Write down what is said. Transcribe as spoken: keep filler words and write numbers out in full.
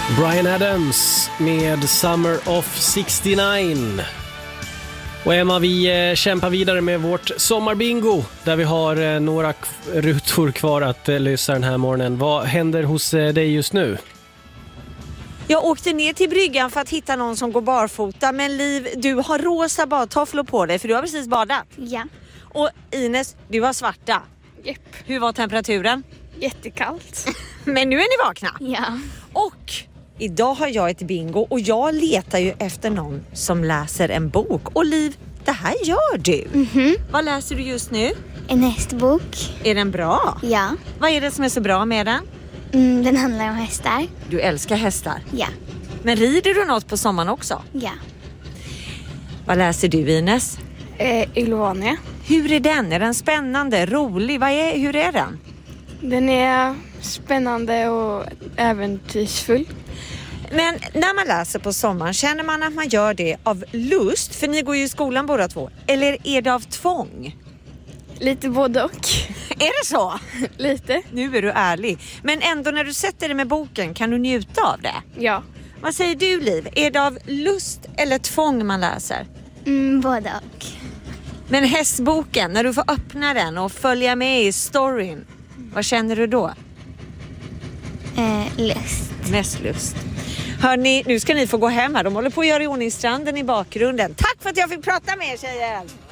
Bryan Adams med Summer of sextionio. Och Emma, vi eh, kämpar vidare med vårt sommarbingo där vi har eh, några k- rutor kvar att eh, lösa den här morgonen. Vad händer hos eh, dig just nu? Jag åkte ner till bryggan för att hitta någon som går barfota. Men Liv, du har rosa badtofflor på dig för du har precis badat. Ja. Och Ines, du har svarta. Jepp. Hur var temperaturen? Jättekallt. Men nu är ni vakna. Ja. Och idag har jag ett bingo och jag letar ju efter någon som läser en bok. Och Liv, det här gör du. Mhm. Vad läser du just nu? En hästbok. Är den bra? Ja. Vad är det som är så bra med den? Mm, den handlar om hästar. Du älskar hästar. Ja. Men rider du något på sommaren också? Ja. Vad läser du, Ines? Eh, Ylvania. Hur är den? Är den spännande, rolig? Vad är, hur är den? Den är spännande och äventyrsfull. Men när man läser på sommaren, känner man att man gör det av lust? För ni går ju i skolan båda två. Eller är det av tvång? Lite både och. Är det så? Lite. Nu är du ärlig. Men ändå när du sätter dig med boken, kan du njuta av det? Ja. Vad säger du, Liv? Är det av lust eller tvång man läser? Mm, både och. Men hästboken, när du får öppna den och följa med i storyn, vad känner du då? Eh, lust. Mest lust. Hörrni, nu ska ni få gå hem här. De håller på att göra i ordning stranden i bakgrunden. Tack för att jag fick prata med er, tjejer!